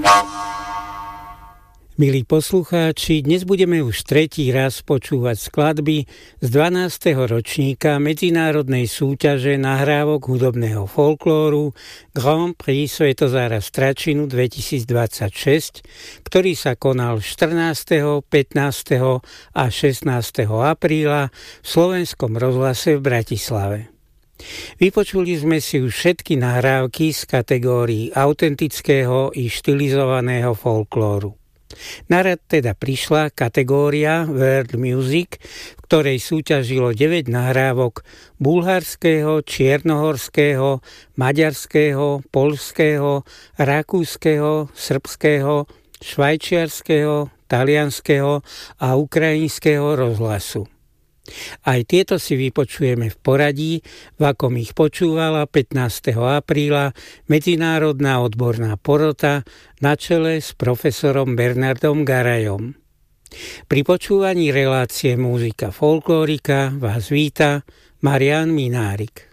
Milí poslucháči, dnes budeme už tretí raz počúvať skladby z 12. ročníka medzinárodnej súťaže nahrávok hudobného folklóru Grand Prix Svätozára Stračinu 2026, ktorý sa konal 14., 15. a 16. apríla v Slovenskom rozhlase v Bratislave. Vypočuli sme si už všetky nahrávky z kategórií autentického i štilizovaného folklóru. Na rad teda prišla kategória World Music, v ktorej súťažilo 9 nahrávok bulharského, čiernohorského, maďarského, poľského, rakúskeho, srbského, švajčiarskeho, talianskeho a ukrajinského rozhlasu. Aj tieto si vypočujeme v poradí, v akom ich počúvala 15. apríla Medzinárodná odborná porota na čele s profesorom Bernardom Garajom. Pri počúvaní relácie Múzika folklórika vás víta Marián Minárik.